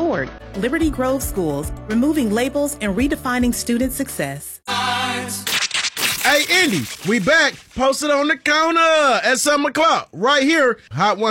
Ford, Liberty Grove Schools, removing labels and redefining student success. Hey, Indy, we back. Posted on the corner at 7 o'clock. Right here, Hot 100.